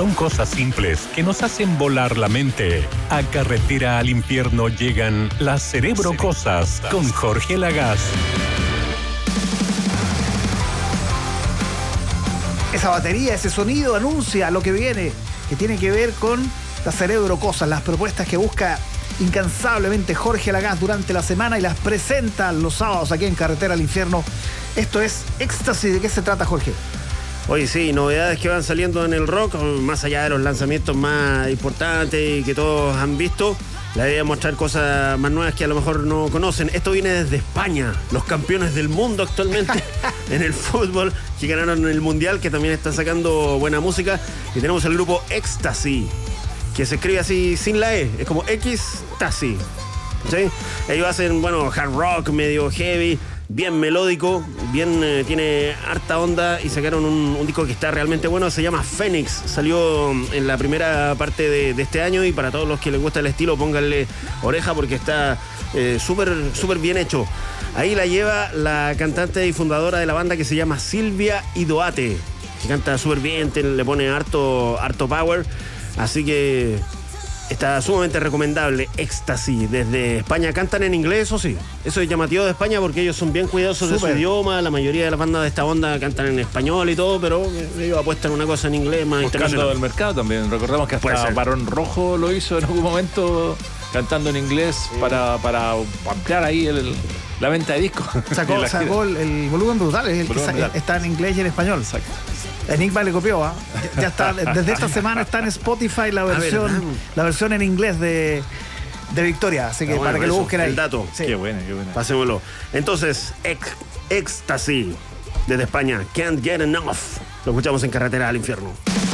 son cosas simples que nos hacen volar la mente. A Carretera al Infierno llegan las Cerebrocosas con Jorge Lagaz. Esa batería, ese sonido anuncia lo que viene, que tiene que ver con las Cerebrocosas, las propuestas que busca incansablemente Jorge Lagaz durante la semana y las presenta los sábados aquí en Carretera al Infierno. Esto es Éxtasis. ¿De qué se trata, Jorge? Oye, sí, novedades que van saliendo en el rock, más allá de los lanzamientos más importantes y que todos han visto. La idea es mostrar cosas más nuevas que a lo mejor no conocen. Esto viene desde España, los campeones del mundo actualmente en el fútbol, que ganaron el Mundial, que también está sacando buena música. Y tenemos el grupo Éxtasis, que se escribe así sin la E, es como X-Taxi, ¿sí? Ellos hacen, bueno, hard rock, medio heavy, bien melódico, bien tiene harta onda, y sacaron un disco que está realmente bueno, se llama Fénix, salió en la primera parte de este año, y para todos los que les gusta el estilo, pónganle oreja porque está súper bien hecho. Ahí la lleva la cantante y fundadora de la banda, que se llama Silvia Idoate, que canta súper bien, le pone harto power. Así que está sumamente recomendable. Éxtasis, desde España. Cantan en inglés, eso sí. Eso es llamativo de España porque ellos son bien cuidadosos de su idioma. La mayoría de las bandas de esta onda cantan en español y todo, pero ellos apuestan una cosa en inglés más internacional. Buscando el mercado también. Recordemos que hasta Barón Rojo lo hizo en algún momento, cantando en inglés, sí, para ampliar ahí la venta de discos. Sacó el volumen brutal, es el que está en inglés y en español. Exacto. Enigma le copió, ¿ah? Ya está, desde esta semana está en Spotify la versión en inglés de Victoria, así que para que lo busquen ahí. El dato. Sí. Qué bueno. Pasémoslo. Entonces, Éxtasis, desde España, Can't Get Enough. Lo escuchamos en Carretera al Infierno.